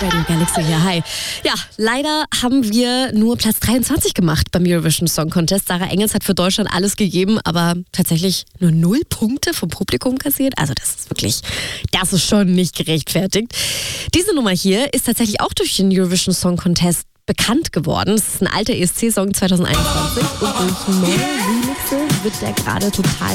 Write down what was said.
Radio Galaxy hier, hi. Ja, leider haben wir nur Platz 23 gemacht beim Eurovision Song Contest. Sarah Engels hat für Deutschland alles gegeben, aber tatsächlich nur 0 Punkte vom Publikum kassiert. Also das ist schon nicht gerechtfertigt. Diese Nummer hier ist tatsächlich auch durch den Eurovision Song Contest bekannt geworden. Es ist ein alter ESC-Song 2021 und durch neue Remixe wird der gerade total